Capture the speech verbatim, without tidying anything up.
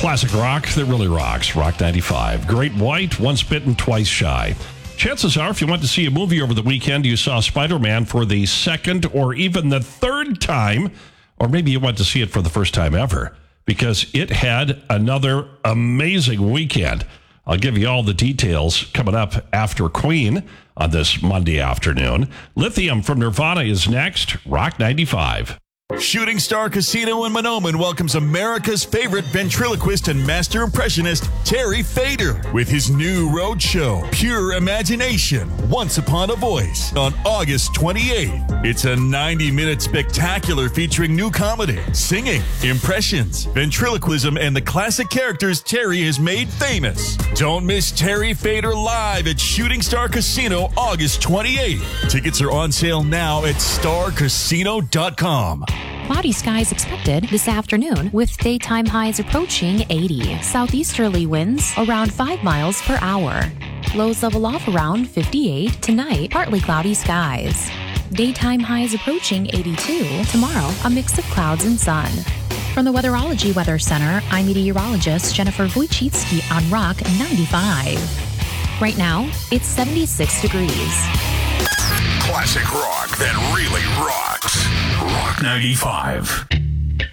Classic rock that really rocks. Rock ninety-five. Great White, Once Bitten, Twice Shy. Chances are, if you went to see a movie over the weekend, you saw Spider-Man for the second or even the third time, or maybe you went to see it for the first time ever, because it had another amazing weekend. I'll give you all the details coming up after Queen on this Monday afternoon. Lithium from Nirvana is next. Rock ninety-five. Shooting Star Casino in Monoman welcomes America's favorite ventriloquist and master impressionist, Terry Fader, with his new road show, Pure Imagination, Once Upon a Voice, on August twenty-eighth. It's a ninety-minute spectacular featuring new comedy, singing, impressions, ventriloquism, and the classic characters Terry has made famous. Don't miss Terry Fader live at Shooting Star Casino August twenty-eighth. Tickets are on sale now at star casino dot com. Cloudy skies expected this afternoon with daytime highs approaching eighty. Southeasterly winds around five miles per hour. Lows level off around fifty-eight. Tonight, partly cloudy skies. Daytime highs approaching eighty-two. Tomorrow, a mix of clouds and sun. From the Weatherology Weather Center, I'm meteorologist Jennifer Wojcicki on Rock ninety-five. Right now, it's seventy-six degrees. Classic rock that really rocks. Rock ninety-five.